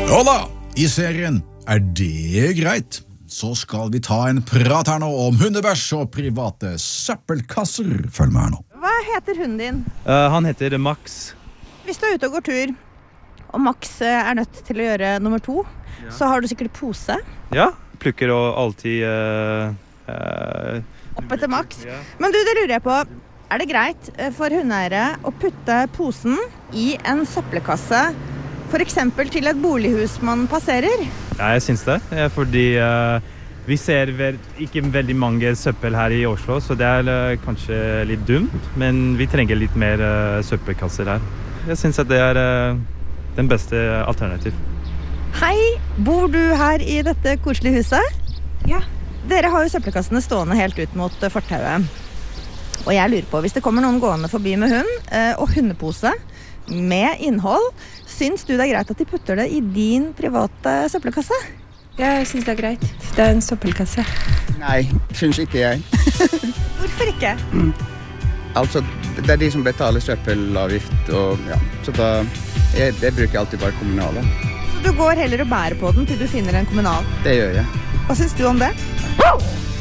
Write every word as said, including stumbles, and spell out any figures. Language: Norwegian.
Og da, i serien Er det greit? Så skal vi ta en prat her nå om hundebæsj og private søppelkasser. Følg med her nå. Hva heter hunden din? Uh, han heter Max. Hvis du er ute og går tur, og Max er nødt til å gjøre nummer to, ja. Så har du sikkert pose. Ja, plukker og alltid... Uh, uh, Opp etter Max. Ja. Men du, det lurer jeg på, er det greit for hundeeiere å putte posen i en søppelkasse, for eksempel til et bolighus man passerer? Ja, jeg synes det, fordi uh, vi ser vel ikke veldig mange søppel her i Oslo, så det er uh, kanskje litt dumt, men vi trenger litt mer uh, søppelkasser her. Jeg synes at det er uh, den beste alternativ. Hei, bor du her i dette koselige huset? Ja. Dere har jo søppelkassene stående helt ut mot fortauet. Og jeg lurer på, hvis det kommer noen gående forbi med hund uh, og hundepose med innhold, syns du det er greit at de putter det i din private søppelkasse? Ja, jeg synes det er greit. Det er en søppelkasse. Nei, syns ikke jeg. Hvorfor ikke? Mm. Altså, det er de som betaler søppelavgift, og ja, så da, jeg, jeg bruker alltid bare kommunale. Så du går heller og bærer på den til du finner en kommunal? Det gjør jeg. Hva syns du om det?